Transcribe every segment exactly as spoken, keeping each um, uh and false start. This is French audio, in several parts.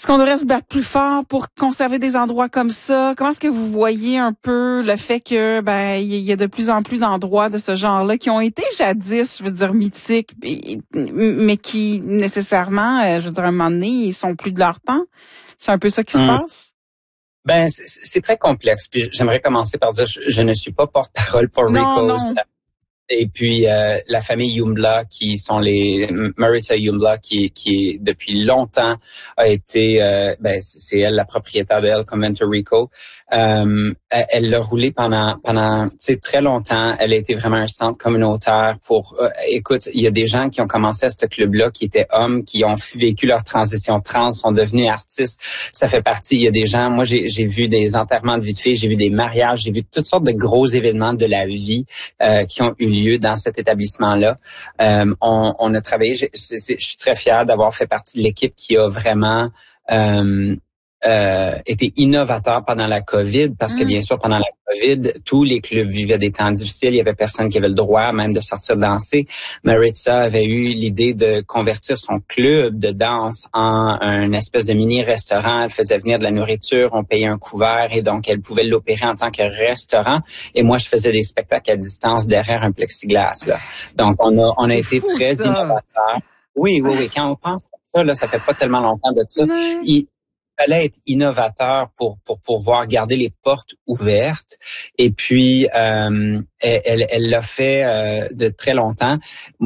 Est-ce qu'on devrait se battre plus fort pour conserver des endroits comme ça? Comment est-ce que vous voyez un peu le fait que ben il y a de plus en plus d'endroits de ce genre-là qui ont été jadis, je veux dire, mythiques, mais qui nécessairement, je veux dire, à un moment donné, ils sont plus de leur temps? C'est un peu ça qui mmh. se passe? Ben, c'est, c'est très complexe. Puis j'aimerais commencer par dire, je, je ne suis pas porte-parole pour non, Ricoh's. Non. Et puis euh, la famille Yumbla, qui sont les Maritza Yumbla, qui qui depuis longtemps a été, euh, ben c'est elle la propriétaire de El Convento Rico. Euh, elle l'a roulé pendant pendant tu sais très longtemps. Elle a été vraiment un centre communautaire pour. Euh, écoute, il y a des gens qui ont commencé à ce club-là, qui étaient hommes, qui ont vécu leur transition trans, sont devenus artistes. Ça fait partie. Il y a des gens. Moi, j'ai j'ai vu des enterrements de vie de filles, j'ai vu des mariages, j'ai vu toutes sortes de gros événements de la vie euh, qui ont eu lieu dans cet établissement-là. Euh, on, on a travaillé, je, je, je suis très fier d'avoir fait partie de l'équipe qui a vraiment euh, euh, été innovateur pendant la COVID, parce que bien sûr, pendant la COVID, tous les clubs vivaient des temps difficiles. Il y avait personne qui avait le droit même de sortir danser. Maritza avait eu l'idée de convertir son club de danse en un espèce de mini-restaurant. Elle faisait venir de la nourriture, on payait un couvert et donc elle pouvait l'opérer en tant que restaurant. Et moi, je faisais des spectacles à distance derrière un plexiglas, là. Donc, on a, on a été fou, très ça. innovateurs. Oui, oui, oui. Quand on pense à ça, là, ça fait pas tellement longtemps de ça. Il, Il fallait être innovateur pour pour pouvoir garder les portes ouvertes. Et puis, euh, elle elle l'a fait euh, de très longtemps.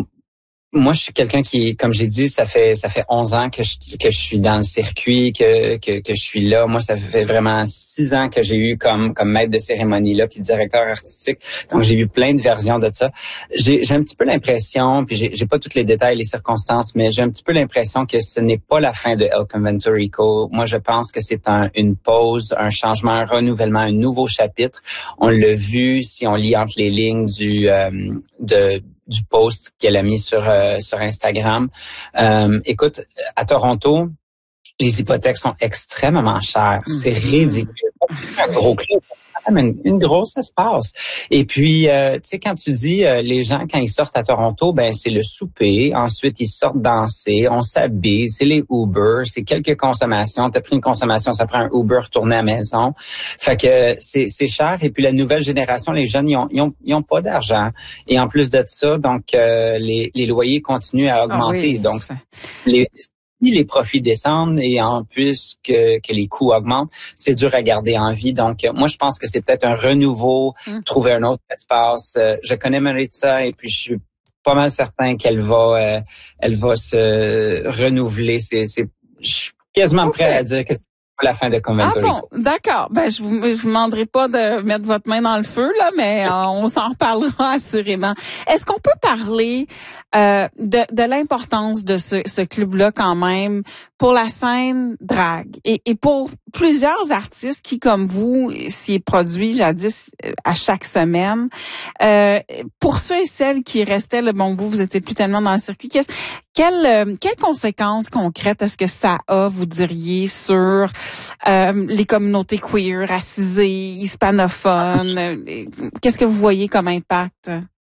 Moi, je suis quelqu'un qui, comme j'ai dit, ça fait ça fait onze ans que je que je suis dans le circuit, que que que je suis là. Moi, ça fait vraiment six ans que j'ai eu comme comme maître de cérémonie là, puis directeur artistique. Donc, j'ai vu plein de versions de ça. J'ai j'ai un petit peu l'impression, puis j'ai j'ai pas tous les détails, les circonstances, mais j'ai un petit peu l'impression que ce n'est pas la fin de El Convento Rico. Moi, je pense que c'est un une pause, un changement, un renouvellement, un nouveau chapitre. On l'a vu si on lit entre les lignes du euh, de du post qu'elle a mis sur euh, sur Instagram. Euh, écoute, à Toronto, les hypothèques sont extrêmement chères. Mm-hmm. C'est ridicule. C'est un gros club. Une, une grosse espace. Et puis, euh, tu sais, quand tu dis euh, les gens, quand ils sortent à Toronto, ben c'est le souper. Ensuite, ils sortent danser, on s'habille, c'est les Uber, c'est quelques consommations. T'as pris une consommation, ça prend un Uber retourné à la maison. Fait que c'est c'est cher. Et puis, la nouvelle génération, les jeunes, ils ont ils ont, ils ont pas d'argent. Et en plus de ça, donc euh, les les loyers continuent à augmenter. Ah oui, donc, les si les profits descendent et en plus que, que les coûts augmentent, c'est dur à garder en vie. Donc, moi, je pense que c'est peut-être un renouveau, mmh. trouver un autre espace. Je connais Maritza et puis je suis pas mal certain qu'elle va, euh, elle va se renouveler. C'est, c'est, je suis quasiment okay. prêt à dire que c'est pas la fin de Convento Ah bon, d'accord. Ben, je vous, je vous demanderai pas de mettre votre main dans le feu, là, mais euh, on s'en reparlera assurément. Est-ce qu'on peut parler euh, de, de l'importance de ce, ce club-là quand même pour la scène drague et, et pour plusieurs artistes qui, comme vous, s'y produit jadis à chaque semaine. Euh, pour ceux et celles qui restaient, le bon, vous, vous étiez plus tellement dans le circuit. Quelles, quelles, quelles conséquences concrètes est-ce que ça a, vous diriez, sur euh, les communautés queer, racisées, hispanophones? Qu'est-ce que vous voyez comme impact?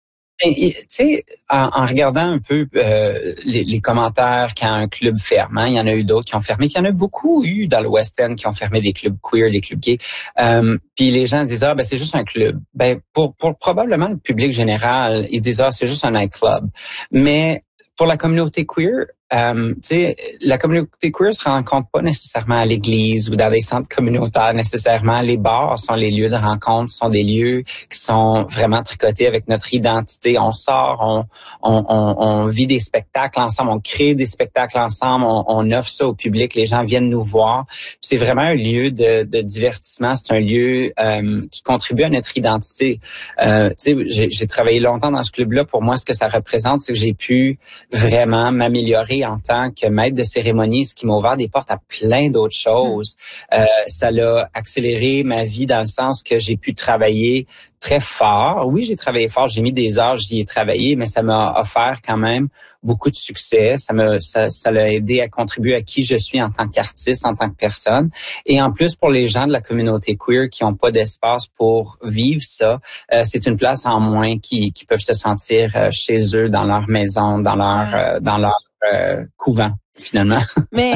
Tu sais, en, en regardant un peu euh, les, les commentaires quand un club ferme, hein, il y en a eu d'autres qui ont fermé, puis il y en a beaucoup eu dans le West End qui ont fermé des clubs queer, des clubs gays. Euh, puis les gens disent ah ben c'est juste un club. Ben pour pour probablement le public général, ils disent ah c'est juste un nightclub. Mais pour la communauté queer, euh, tu sais, la communauté queer se rencontre pas nécessairement à l'église ou dans des centres communautaires nécessairement. Les bars sont les lieux de rencontre, sont des lieux qui sont vraiment tricotés avec notre identité. On sort, on, on, on, on vit des spectacles ensemble, on crée des spectacles ensemble, on, on offre ça au public, les gens viennent nous voir. C'est vraiment un lieu de, de divertissement, c'est un lieu euh, qui contribue à notre identité. Euh, tu sais, j'ai, j'ai travaillé longtemps dans ce club-là. Pour moi, ce que ça représente, c'est que j'ai pu vraiment m'améliorer en tant que maître de cérémonie, ce qui m'a ouvert des portes à plein d'autres choses. Euh, ça l'a accéléré ma vie dans le sens que j'ai pu travailler très fort. Oui, j'ai travaillé fort, j'ai mis des heures, j'y ai travaillé, mais ça m'a offert quand même beaucoup de succès. Ça m'a, ça, ça l'a aidé à contribuer à qui je suis en tant qu'artiste, en tant que personne. Et en plus, pour les gens de la communauté queer qui n'ont pas d'espace pour vivre ça, euh, c'est une place en moins qui, qui peuvent se sentir euh, chez eux, dans leur maison, dans leur, euh, dans leur euh, couvent, finalement. Mais